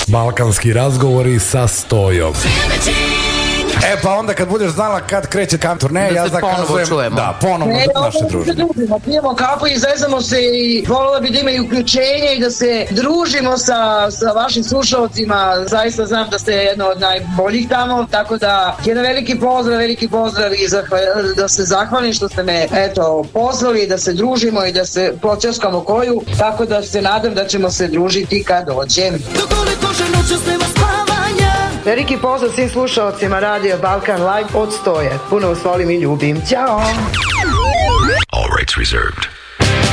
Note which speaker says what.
Speaker 1: Balkanski razgovori sa Stojom. E pa onda kad budeš znala kad kreće turneja, ja zakazujem da ponovo naše druženje.
Speaker 2: Pijemo kafu i zezamo se i volila bi da ima i uključenje i da se družimo sa vašim slušalcima. Zaista znam da ste jedno od najboljih tamo, tako da jedan veliki pozdrav i da se zahvalim što ste me pozvali da se družimo i da se počaskamo koju, tako da se nadam da ćemo se družiti kad dođem. Veliki pozdrav svim slušalcima Radio Balkan Live od Stoje. Puno vas volim i ljubim. Ćao!
Speaker 3: All rights reserved.